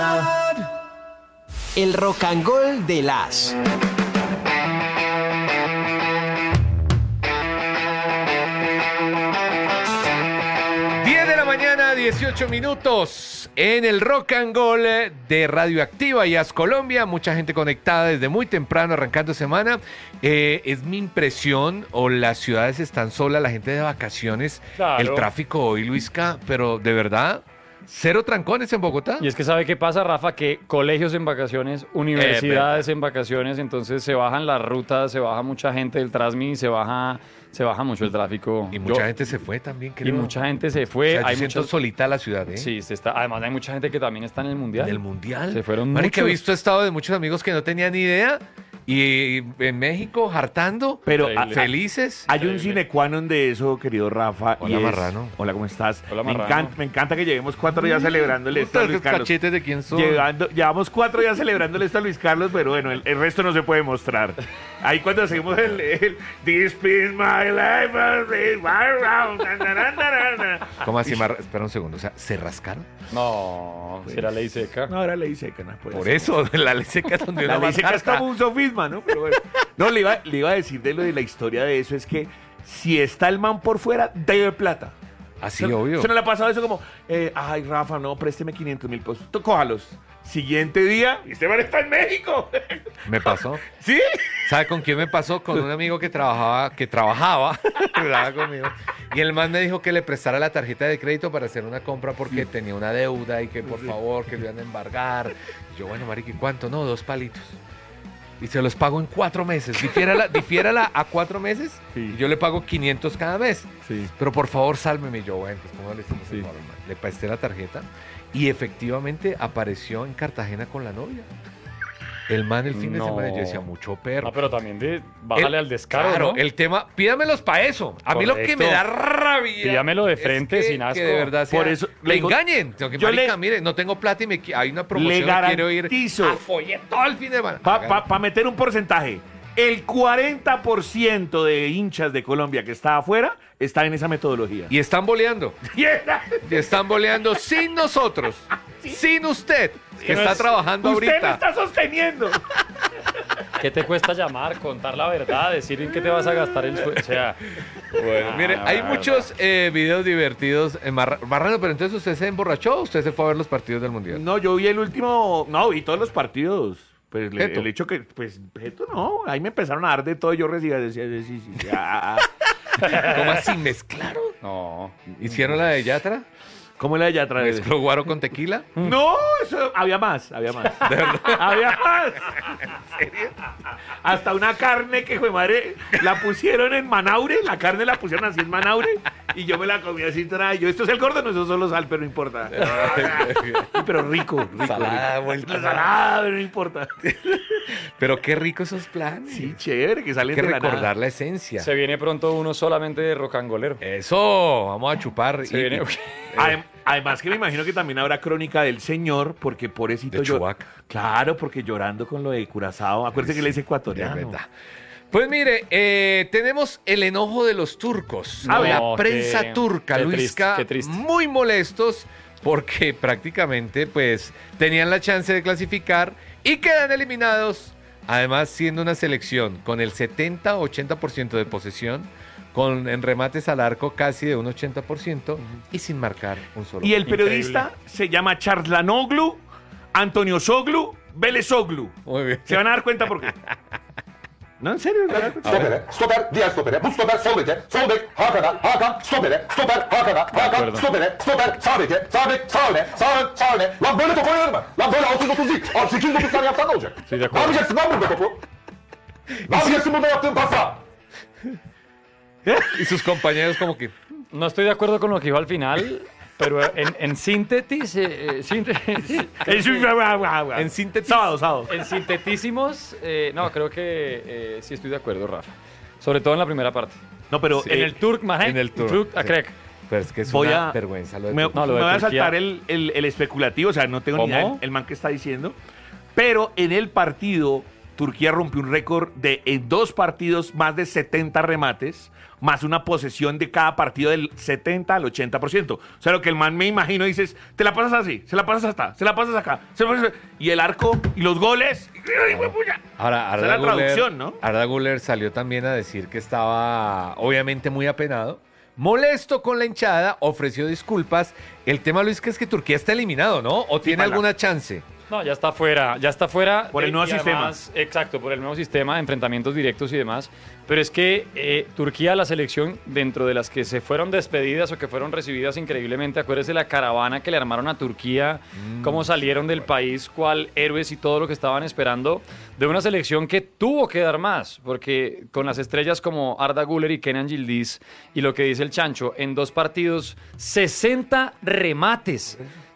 El Rock and Roll de las... 18 minutos en el Rock and Roll de Radioactiva y As Colombia. Mucha gente conectada desde muy temprano, arrancando semana. Es mi impresión, o las ciudades están solas, la gente de vacaciones, claro. El tráfico hoy, Luisca, pero de verdad, cero trancones en Bogotá. Y es que ¿sabe qué pasa, Rafa? Que colegios en vacaciones, universidades en vacaciones, entonces se bajan las rutas, se baja mucha gente del Transmi, se baja mucho el tráfico. Y mucha gente se fue también, creo. Y mucha gente se fue. O sea, siento solita la ciudad, ¿eh? Sí, además hay mucha gente que también está en el Mundial. ¿En el Mundial? Se fueron muchos. Que he visto estado de muchos amigos que no tenían ni idea. Y en México, hartando, pero felices. Hay un sine qua non de eso, querido Rafa. Hola, Marrano. Hola, ¿cómo estás? Hola, Marrano. Me encanta que llevemos 4 días celebrándole esto a Luis Carlos. Cachetes de quién son. Llevamos 4 días celebrándole esto a Luis Carlos, pero bueno, el resto no se puede mostrar. Ahí cuando hacemos el This is my life, ¿Cómo así, espera un segundo, o sea, ¿se rascaron? No, pues, era ley seca. No, era ley seca, no puede Por ser. eso, la ley seca es donde la ley seca es como un sofisma, ¿no? Pero bueno. No, le iba a decir de lo de la historia de eso, es que si está el man por fuera, debe plata. Así, obvio. ¿Se no le ha pasado eso como, ay, Rafa, no, présteme 500,000 pesos, tú cójalos? Siguiente día, este man está en México. ¿Me pasó? ¿Sí? ¿Sabe con quién me pasó? Con un amigo que trabajaba conmigo. Y el man me dijo que le prestara la tarjeta de crédito para hacer una compra porque tenía una deuda y que por favor, que lo iban a embargar. Y yo, bueno, marica, ¿y cuánto? No, 2 palitos. Y se los pago en 4 meses. Difiérala a 4 meses y yo le pago 500 cada mes. Sí. Pero por favor, sálveme. Y yo, bueno, pues ¿cómo le hicimos el favor, man? Le presté la tarjeta y efectivamente apareció en Cartagena con la novia. El man el fin de semana, yo decía, mucho perro. No, pero también bájale al descaro, claro, ¿no? el tema, pídamelos para eso. A mí lo que me da rabia. Pídamelo de frente, es sin asco. Que de verdad sea, por eso le engañen. Mire, no tengo plata y hay una promoción que quiero ir a follar todo el fin de semana. Para meter un porcentaje, el 40% de hinchas de Colombia que está afuera está en esa metodología. Y están boleando. Y están boleando sin nosotros, sin usted, que está trabajando ahorita. Usted me está sosteniendo. ¿Qué te cuesta llamar, contar la verdad, decir en qué te vas a gastar el sueldo? O sea, bueno, mire, hay muchos videos divertidos. Marrano, pero entonces ¿usted se emborrachó o usted se fue a ver los partidos del Mundial? No, yo vi el último, vi todos los partidos. Pues el hecho que, pues, esto no, ahí me empezaron a dar de todo, yo recibía, decía, sí. ¿Cómo así? ¿Mezclaron? No. ¿Hicieron la de Yatra? ¿Cómo la de Yatra? ¿Mezcló guaro con tequila? No, eso, había más. ¿De verdad? Había más. ¿En serio? Hasta una carne que, joder, madre, la pusieron en Manaure, la carne la pusieron así en Manaure, y yo me la comí así, yo, esto es el gordo, no, eso es solo sal, pero no importa. Pero rico. Salada, vuelta. Salada, pero no importa. Pero qué rico esos planes. Sí, chévere, que salen de la nada. Hay que recordar la esencia. Se viene pronto uno solamente de rocangolero. Eso, vamos a chupar. Además que me imagino que también habrá crónica del señor, porque pobrecito de Chubac. Claro, porque llorando con lo de Curazao. Acuérdese que él es ecuatoriano. De verdad. Pues mire, tenemos el enojo de los turcos. La prensa turca, Luisca, muy molestos porque prácticamente pues tenían la chance de clasificar y quedan eliminados. Además, siendo una selección con el 70-80% de posesión, en remates al arco casi de un 80% y sin marcar un solo. Y el periodista se llama Charslanoglu, Antonio Soglu, Belezoglu. Muy bien. Se van a dar cuenta por qué. No, en serio. Stoper, diğer stopere, bu stoper sol beke, sol bek, Hakan, stopere, stoper, sağ beke, sağ bek, sağ öne. Lan böyle top oynanır mı? Lan böyle 630 değil, 809 tane yapsan ne olacak? Ne yapacaksın lan burada topu? Ne yapacaksın burada yaptığın pasla? Y sus compañeros como que... No estoy de acuerdo con lo que dijo al final, pero en síntesis... En síntesis... Sábado. En sintetísimos, no, creo que sí estoy de acuerdo, Rafa. Sobre todo en la primera parte. No, pero sí, en el Turk, en el Turk. Pero es que es una vergüenza lo de me Turquía. voy a saltar el especulativo, o sea, no tengo ni idea el man que está diciendo, pero en el partido Turquía rompió un récord de en 2 partidos más de 70 remates, más una posesión de cada partido del 70 al 80%. O sea, lo que el man me imagino dices, te la pasas así, se la pasas hasta, se la pasas acá, y el arco y los goles. Ahora, Esa es la traducción, ¿no? Arda Güler salió también a decir que estaba obviamente muy apenado, molesto con la hinchada, ofreció disculpas. El tema, Luis, que es que Turquía está eliminado, ¿no? ¿O tiene alguna chance? No, ya está fuera. Por el nuevo sistema. Además, exacto, por el nuevo sistema de enfrentamientos directos y demás. Pero es que Turquía, la selección, dentro de las que se fueron despedidas o que fueron recibidas increíblemente, acuérdese la caravana que le armaron a Turquía, cómo salieron del país, cuál héroes y todo lo que estaban esperando, de una selección que tuvo que dar más, porque con las estrellas como Arda Güler y Kenan Yildiz, y lo que dice el Chancho, en 2 partidos, 60 remates,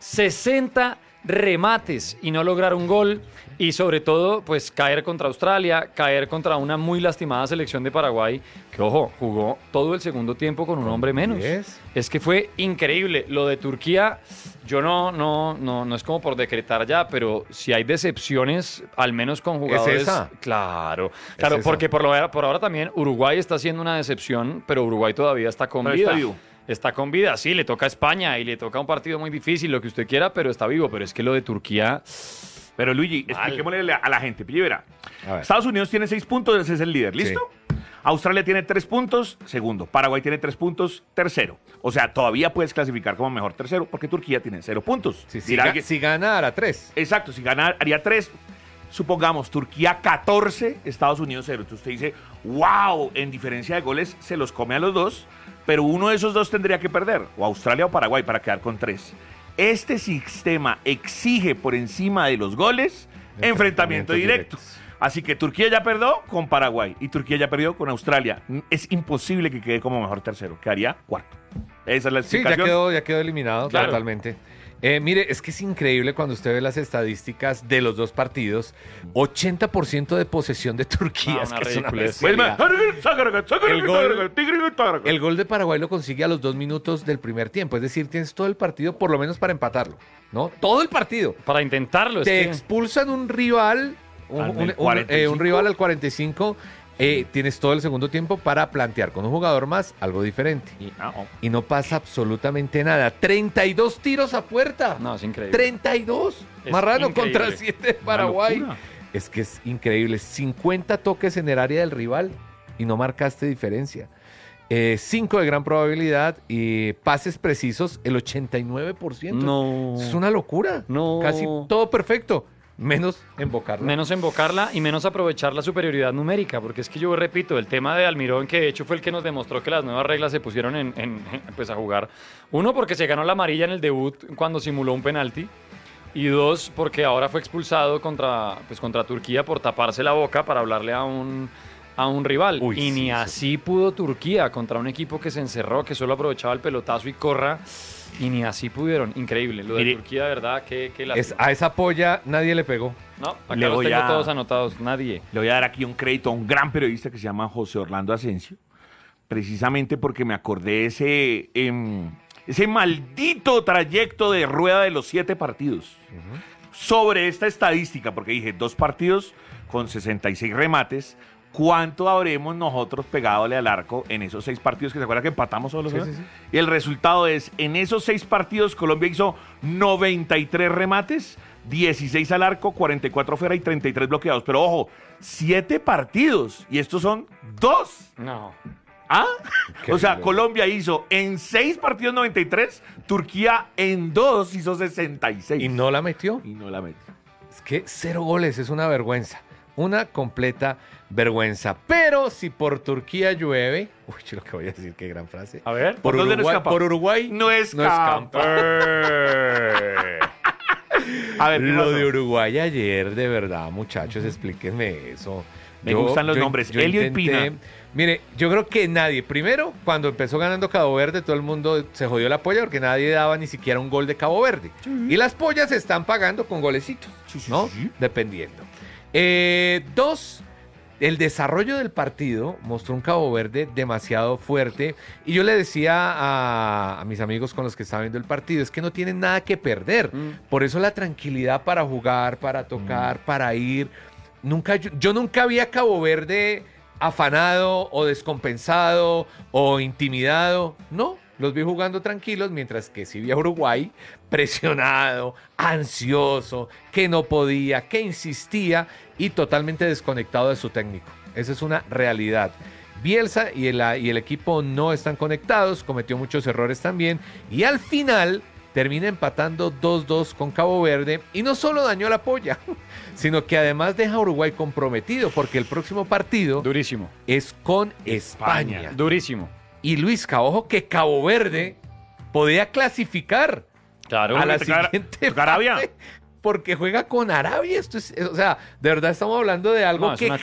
60 remates y no lograr un gol, y sobre todo pues caer contra Australia, caer contra una muy lastimada selección de Paraguay que, ojo, jugó todo el segundo tiempo con un hombre menos. Es que fue increíble. Lo de Turquía, yo no es como por decretar ya, pero si hay decepciones, al menos con jugadores. ¿Es esa? Claro, porque por ahora también Uruguay está siendo una decepción, pero Uruguay todavía está con vida. Está con vida, sí, le toca a España y le toca un partido muy difícil, lo que usted quiera, pero está vivo. Pero es que lo de Turquía... Pero Luigi, expliquémosle a la gente. Pille, verá. Estados Unidos tiene 6 puntos, ese es el líder, ¿listo? Sí. Australia tiene 3 puntos, segundo. Paraguay tiene 3 puntos, tercero. O sea, todavía puedes clasificar como mejor tercero porque Turquía tiene 0 puntos. Sí, si gana, hará 3. Exacto, si gana, haría 3. Supongamos, Turquía 14, Estados Unidos 0. Entonces usted dice, wow, en diferencia de goles se los come a los dos, pero uno de esos dos tendría que perder, o Australia o Paraguay, para quedar con 3. Este sistema exige por encima de los goles enfrentamiento directo. Así que Turquía ya perdió con Paraguay y Turquía ya perdió con Australia. Es imposible que quede como mejor tercero, quedaría cuarto. Esa es la explicación. Sí, ya quedó eliminado, claro. Totalmente. Mire, es que es increíble cuando usted ve las estadísticas de los 2 partidos. 80% de posesión de Turquía. El gol de Paraguay lo consigue a los 2 minutos del primer tiempo. Es decir, tienes todo el partido por lo menos para empatarlo, ¿no? Todo el partido. Para intentarlo. Te expulsan un rival, un rival al 45. Tienes todo el segundo tiempo para plantear con un jugador más algo diferente. Y no pasa absolutamente nada. 32 tiros a puerta. No, es increíble. 32. Marrano contra 7 de Paraguay. Es que es increíble. 50 toques en el área del rival y no marcaste diferencia. 5 de gran probabilidad y pases precisos, el 89%. No. Es una locura. No. Casi todo perfecto. Menos invocarla y menos aprovechar la superioridad numérica, porque es que yo repito, el tema de Almirón, que de hecho fue el que nos demostró que las nuevas reglas se pusieron pues a jugar. 1, porque se ganó la amarilla en el debut cuando simuló un penalti, y 2, porque ahora fue expulsado contra Turquía por taparse la boca para hablarle a un rival. Ni así pudo Turquía contra un equipo que se encerró, que solo aprovechaba el pelotazo y corra. Y ni así pudieron. Increíble. Lo de Turquía, de verdad, que a esa polla nadie le pegó. No, acá los tengo todos anotados. Nadie. Le voy a dar aquí un crédito a un gran periodista que se llama José Orlando Asensio, precisamente porque me acordé ese maldito trayecto de rueda de los 7 partidos. Sobre esta estadística, porque dije 2 partidos con 66 remates. ¿Cuánto habremos nosotros pegadole al arco en esos 6 partidos que se acuerdan que empatamos solos? Sí. Y el resultado es, en esos 6 partidos Colombia hizo 93 remates, 16 al arco, 44 fuera y 33 bloqueados. Pero ojo, 7 partidos y estos son 2. No. O sea, Colombia hizo en 6 partidos 93, Turquía en 2 hizo 66. ¿Y no la metió? Es que 0 goles es una vergüenza. Una completa vergüenza. Pero si por Turquía llueve... Uy, lo que voy a decir, qué gran frase. A ver, ¿por Uruguay no escapa. A ver, lo de Uruguay ayer, de verdad, muchachos, explíquenme eso. Me gustan los nombres. Elio y Pina. Mire, yo creo que nadie, primero, cuando empezó ganando Cabo Verde, todo el mundo se jodió la polla porque nadie daba ni siquiera un gol de Cabo Verde. Y las pollas se están pagando con golecitos, ¿no? Dependiendo. 2, el desarrollo del partido mostró un Cabo Verde demasiado fuerte y yo le decía a mis amigos con los que estaba viendo el partido, es que no tienen nada que perder, por eso la tranquilidad para jugar, para tocar, para ir, yo nunca vi a Cabo Verde afanado o descompensado o intimidado. No, los vi jugando tranquilos, mientras que sí vi a Uruguay presionado, ansioso, que no podía, que insistía y totalmente desconectado de su técnico. Esa es una realidad. Bielsa y el equipo no están conectados, cometió muchos errores también y al final termina empatando 2-2 con Cabo Verde y no solo dañó la polla, sino que además deja a Uruguay comprometido porque el próximo partido durísimo es con España. Durísimo. Y Luisca, ojo que Cabo Verde podía clasificar a la siguiente fase porque juega con Arabia. Esto es, o sea, de verdad estamos hablando de algo que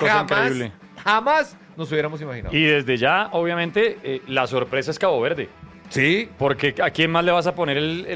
jamás nos hubiéramos imaginado. Y desde ya, obviamente, la sorpresa es Cabo Verde. Sí. Porque ¿a quién más le vas a poner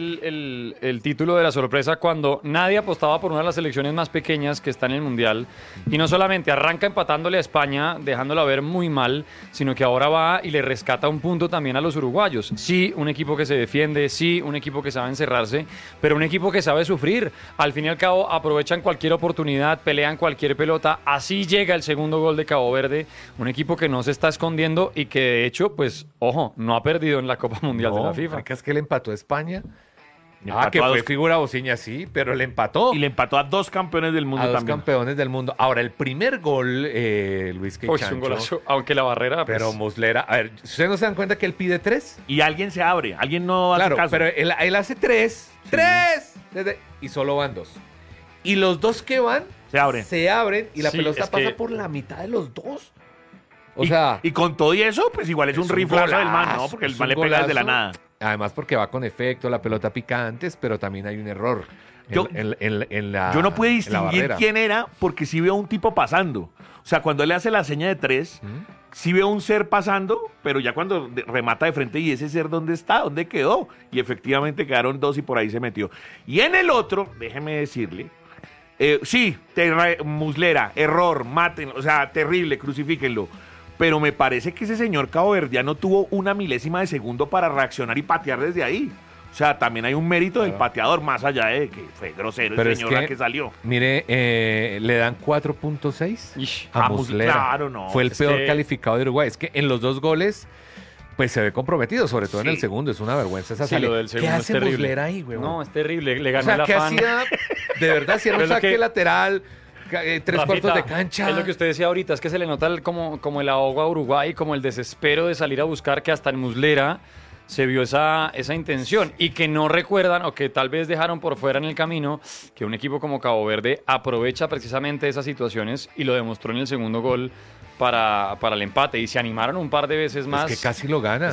el título de la sorpresa cuando nadie apostaba por una de las selecciones más pequeñas que está en el Mundial? Y no solamente arranca empatándole a España, dejándola ver muy mal, sino que ahora va y le rescata un punto también a los uruguayos. Sí, un equipo que se defiende, sí, un equipo que sabe encerrarse, pero un equipo que sabe sufrir. Al fin y al cabo, aprovechan cualquier oportunidad, pelean cualquier pelota. Así llega el segundo gol de Cabo Verde. Un equipo que no se está escondiendo y que, de hecho, pues, ojo, no ha perdido en la Copa Mundial de la FIFA. ¿Es que le empató a España? Que fue figura bociña, sí, pero le empató. Y le empató a 2 campeones del mundo también. 2 campeones del mundo. Ahora, el primer gol, Luis Quechancho. Es un golazo, aunque la barrera... Pero Muslera... A ver, ¿ustedes no se dan cuenta que él pide 3? Y alguien se abre, alguien no hace caso. Claro, pero él hace 3. Sí. ¡3! Y solo van 2. Y los 2 que van... Se abren y la pelota pasa por la mitad de los 2. O sea, y con todo y eso, pues igual es un riflazo del man, ¿no? Porque el man le pega desde la nada. Además porque va con efecto, la pelota pica antes, pero también hay un error yo no pude distinguir quién era porque sí veo a un tipo pasando. O sea, cuando él le hace la seña de 3, sí veo un ser pasando, pero ya cuando remata de frente, ¿y ese ser dónde está? ¿Dónde quedó? Y efectivamente quedaron 2 y por ahí se metió. Y en el otro, déjeme decirle... Muslera, error, maten, o sea, terrible, crucifíquenlo. Pero me parece que ese señor caboverdiano tuvo una milésima de segundo para reaccionar y patear desde ahí. O sea, también hay un mérito del pateador, más allá de que fue grosero el señor que salió. Mire, le dan 4.6 a Muslera. Claro, no. Fue el peor calificado de Uruguay. Es que en los 2 goles... Pues se ve comprometido, sobre todo en el segundo. Es una vergüenza esa salida. ¿Qué hace Muslera ahí, güey? No, es terrible. Le ganó el afán. ¿Qué hacía? De verdad, si era un saque lateral, 3 cuartos de cancha. Es lo que usted decía ahorita, es que se le nota como el ahogo a Uruguay, como el desespero de salir a buscar, que hasta en Muslera se vio esa intención. Y que no recuerdan, o que tal vez dejaron por fuera en el camino, que un equipo como Cabo Verde aprovecha precisamente esas situaciones y lo demostró en el segundo gol para el empate, y se animaron un par de veces más. Es que casi lo gana.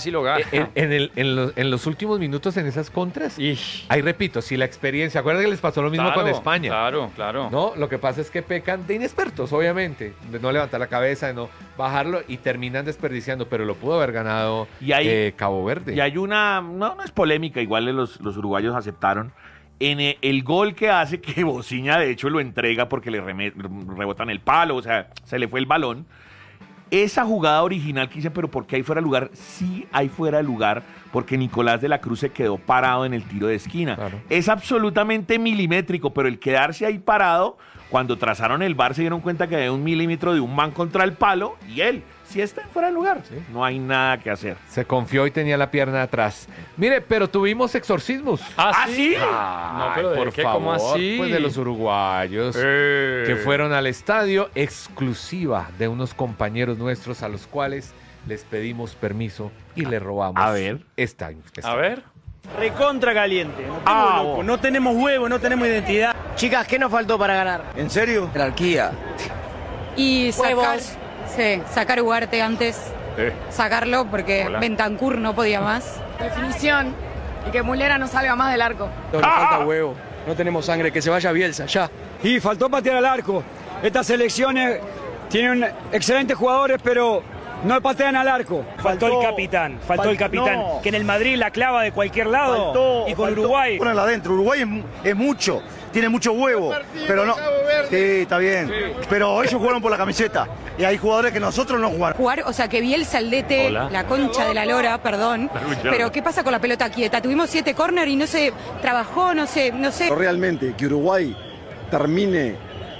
En los últimos minutos en esas contras, ahí repito, si la experiencia, acuérdense que les pasó lo mismo con España. Claro. No, lo que pasa es que pecan de inexpertos, obviamente, de no levantar la cabeza, de no bajarlo, y terminan desperdiciando, pero lo pudo haber ganado Cabo Verde. Y hay no es polémica, igual los uruguayos aceptaron. En el gol que hace, que Bociña de hecho lo entrega porque le rebotan el palo, o sea, se le fue el balón. Esa jugada original que hice, pero ¿por qué hay fuera de lugar? Sí hay fuera de lugar, porque Nicolás de la Cruz se quedó parado en el tiro de esquina. Claro. Es absolutamente milimétrico, pero el quedarse ahí parado, cuando trazaron el VAR se dieron cuenta que había 1 milímetro de un man contra el palo, y él sí está fuera de lugar. Sí. No hay nada que hacer. Se confió y tenía la pierna atrás. Mire, pero tuvimos exorcismos. ¿Ah, sí? No, pero por favor, ¿cómo así? Pues de los uruguayos que fueron al estadio, exclusiva de unos compañeros nuestros a los cuales les pedimos permiso y le robamos. A ver. A ver. Recontra caliente. No tenemos huevo, no tenemos identidad. Chicas, ¿qué nos faltó para ganar? ¿En serio? Jerarquía. Y sacar Ugarte antes. Sacarlo porque Bentancur no podía más. Definición. Y que Muslera no salga más del arco. Nos falta huevo. No tenemos sangre. Que se vaya Bielsa, ya. Y faltó patear al arco. Estas selecciones tienen excelentes jugadores, pero no patean al arco. Faltó el capitán, no. Que en el Madrid la clava de cualquier lado. Y con Uruguay. Ponela adentro, Uruguay es mucho, tiene mucho huevo. Pero no. Sí, está bien. Sí. Pero ellos jugaron por la camiseta. Y hay jugadores que nosotros no jugaron. O sea, que Bielsa el DT, la concha de la lora, perdón. Pero ¿qué pasa con la pelota quieta? Tuvimos 7 córner y no se trabajó, no sé. Realmente, que Uruguay termine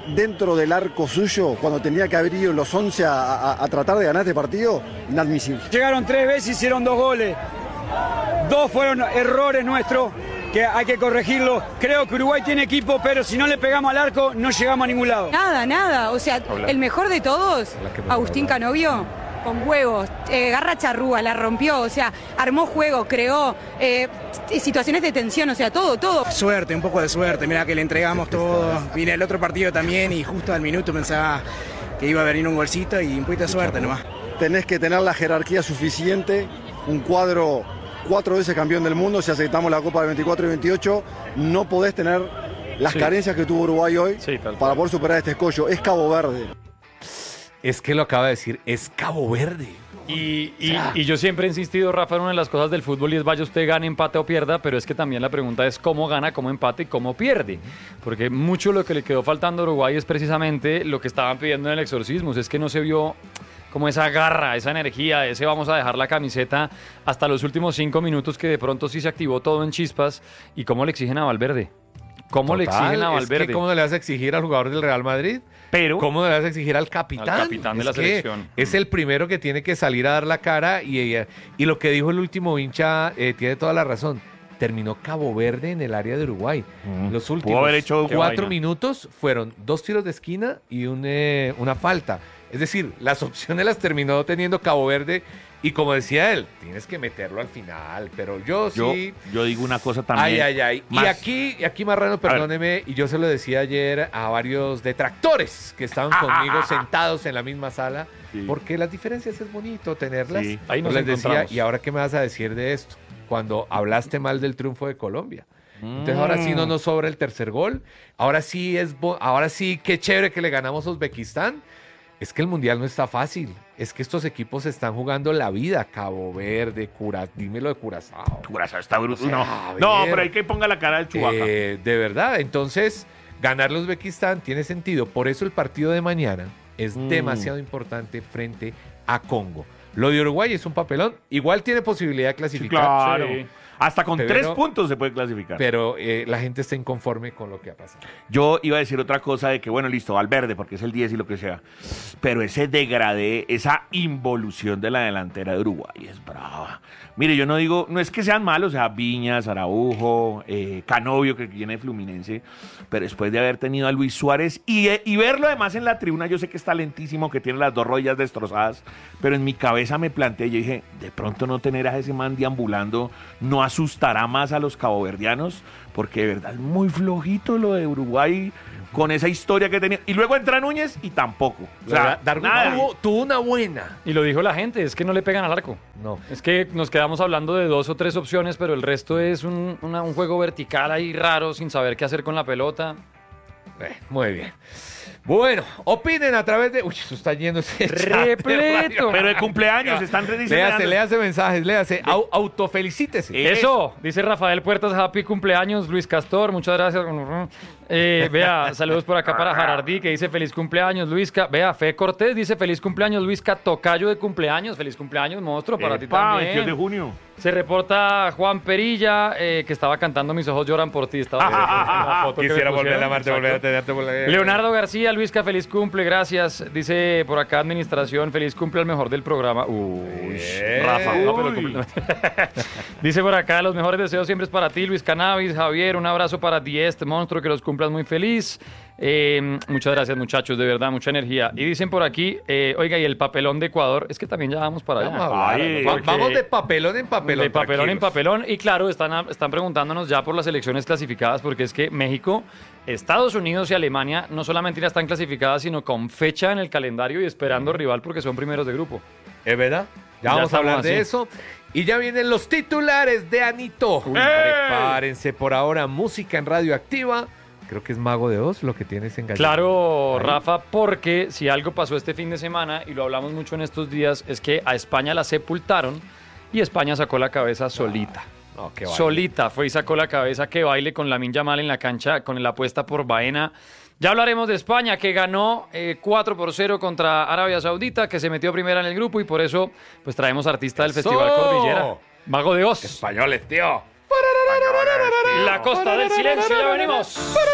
dentro del arco suyo cuando tenía que haber ido los 11 a tratar de ganar este partido, inadmisible. Llegaron 3 veces y hicieron 2 goles. 2 fueron errores nuestros que hay que corregirlo. Creo que Uruguay tiene equipo, pero si no le pegamos al arco no llegamos a ningún lado. Nada. O sea, el mejor de todos, Agustín Canovio, con huevos, garra charrúa, la rompió, o sea, armó juego, creó situaciones de tensión, o sea, todo. Suerte, un poco de suerte, mira que le entregamos todo. Vine el otro partido también y justo al minuto pensaba que iba a venir un golcito y un poquito de suerte nomás. Tenés que tener la jerarquía suficiente, un cuadro 4 veces campeón del mundo, si aceptamos la Copa del 24 y 28, no podés tener las carencias que tuvo Uruguay hoy para poder superar este escollo. Es Cabo Verde. Es que lo acaba de decir, es Cabo Verde. Y yo siempre he insistido, Rafa, en una de las cosas del fútbol y es vaya usted gane, empate o pierda, pero es que también la pregunta es cómo gana, cómo empate y cómo pierde. Porque mucho lo que le quedó faltando a Uruguay es precisamente lo que estaban pidiendo en el exorcismo, es que no se vio como esa garra, esa energía, ese vamos a dejar la camiseta hasta los últimos 5 minutos que de pronto sí se activó todo en chispas. ¿Y cómo le exigen a Valverde? ¿Cómo le exigen a Valverde? Es que ¿cómo le vas a exigir al jugador del Real Madrid? Pero ¿cómo le vas a exigir al capitán? Al capitán de la selección. Es el primero que tiene que salir a dar la cara y lo que dijo el último hincha tiene toda la razón. Terminó Cabo Verde en el área de Uruguay. Los últimos 4 minutos fueron 2 tiros de esquina y una falta. Es decir, las opciones las terminó teniendo Cabo Verde y como decía él, tienes que meterlo al final, pero yo digo una cosa también. Más. Y aquí Marrano, perdóneme, y yo se lo decía ayer a varios detractores que estaban conmigo sentados en la misma sala, porque las diferencias es bonito tenerlas. Sí, ahí nos les decía, encontramos. ¿y ahora qué me vas a decir de esto? Cuando hablaste mal del triunfo de Colombia. Entonces ahora sí no nos sobra el tercer gol. Ahora sí qué chévere que le ganamos a Uzbekistán. Es que el Mundial no está fácil. Es que estos equipos están jugando la vida. Cabo Verde, dímelo de Curazao. Curazao está bruto. O sea, no, pero hay que ponga la cara del Chubaca. De verdad. Entonces, ganarle a Uzbekistán tiene sentido. Por eso el partido de mañana es demasiado importante frente a Congo. Lo de Uruguay es un papelón. Igual tiene posibilidad de clasificar. Claro. Sí. Hasta con 3 puntos se puede clasificar. Pero la gente está inconforme con lo que ha pasado. Yo iba a decir otra cosa de que, bueno, listo, Valverde, porque es el 10 y lo que sea. Pero ese degradé, esa involución de la delantera de Uruguay es brava. Mire, yo no digo, no es que sean malos, o sea, Viñas, Araujo, Canovio, que viene de Fluminense, pero después de haber tenido a Luis Suárez y verlo además en la tribuna, yo sé que es talentísimo, que tiene las 2 rodillas destrozadas, pero en mi cabeza me planteé, yo dije, de pronto no tener a ese man deambulando no asustará más a los caboverdianos, porque de verdad es muy flojito lo de Uruguay con esa historia que tenía. Y luego entra Núñez y tampoco. O sea, tuvo una buena. Y lo dijo la gente, es que no le pegan al arco. No. Es que nos quedamos hablando de 2 o 3 opciones, pero el resto es un juego vertical ahí raro, sin saber qué hacer con la pelota. Muy bien. Bueno, opinen a través de... Uy, eso está yendo ese repleto. Pero de cumpleaños están rediciendo. Léase mensajes, léase. Autofelicítese. Eso, dice Rafael Puertas, happy cumpleaños, Luis Castor, muchas gracias. Vea, saludos por acá para Jarardí, que dice feliz cumpleaños, Luisca. Vea, Fe Cortés dice feliz cumpleaños, Luisca, tocayo de cumpleaños, feliz cumpleaños, monstruo, para ti también. 22 de junio. Se reporta Juan Perilla, que estaba cantando Mis ojos lloran por ti. Quisiera volver a amarte, volver a tenerte. Leonardo García, Luisca, feliz cumple, gracias. Dice por acá administración, feliz cumple al mejor del programa. Rafa, no, pero dice por acá, los mejores deseos siempre es para ti, Luis Cannabis, Javier, un abrazo para Diest, monstruo, que los cumplas muy feliz. Muchas gracias, muchachos, de verdad, mucha energía. Y dicen por aquí, oiga, y el papelón de Ecuador, es que también ya vamos para allá. Vamos de papelón en papelón. De papelón en papelón. Y claro, están preguntándonos ya por las selecciones clasificadas, porque es que México, Estados Unidos y Alemania no solamente ya están clasificadas, sino con fecha en el calendario y esperando rival porque son primeros de grupo. ¿Es verdad? Ya vamos a hablar de eso. Y ya vienen los titulares de Anito. Prepárense por ahora, música en Radioactiva. Creo que es Mago de Oz lo que tienes en Gallina. Claro, Rafa, porque si algo pasó este fin de semana, y lo hablamos mucho en estos días, es que a España la sepultaron y España sacó la cabeza solita. Solita fue y sacó la cabeza, que baile con Lamine Yamal en la cancha, con la apuesta por Baena. Ya hablaremos de España, que ganó 4-0 contra Arabia Saudita, que se metió primera en el grupo, y por eso pues traemos artista del Festival Cordillera, Mago de Oz. Españoles, tío. La Costa del Silencio, ya venimos.